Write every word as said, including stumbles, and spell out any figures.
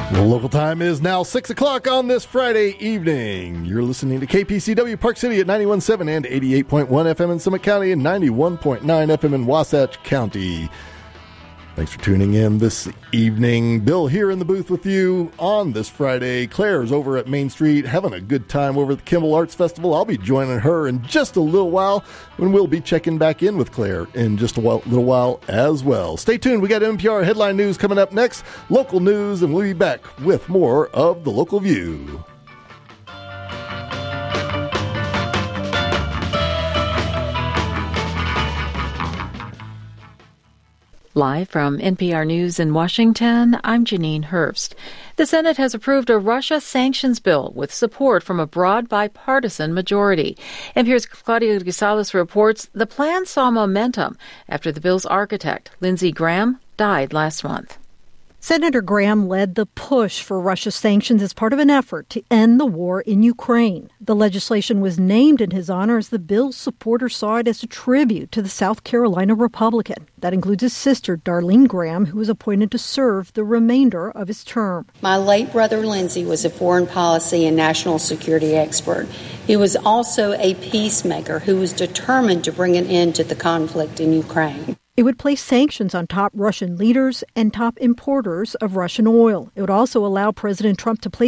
Well, local time is now six o'clock on this Friday evening. You're listening to K P C W Park City at ninety-one point seven and eighty-eight point one F M in Summit County and ninety-one point nine F M in Wasatch County. Thanks for tuning in this evening. Bill here in the booth with you on this Friday. Claire's over at Main Street having a good time over at the Kimball Arts Festival. I'll be joining her in just a little while when we'll be checking back in with Claire in just a while, little while as well. Stay tuned. We got N P R headline news coming up next, local news, and we'll be back with more of The Local View. Live from N P R News in Washington, I'm Janine Herbst. The Senate has approved a Russia sanctions bill with support from a broad bipartisan majority. N P R's Claudia Gonzalez reports the plan saw momentum after the bill's architect, Lindsey Graham, died last month. Senator Graham led the push for Russia sanctions as part of an effort to end the war in Ukraine. The legislation was named in his honor as the bill's supporters saw it as a tribute to the South Carolina Republican. That includes his sister, Darlene Graham, who was appointed to serve the remainder of his term. My late brother, Lindsey, was a foreign policy and national security expert. He was also a peacemaker who was determined to bring an end to the conflict in Ukraine. It would place sanctions on top Russian leaders and top importers of Russian oil. It would also allow President Trump to place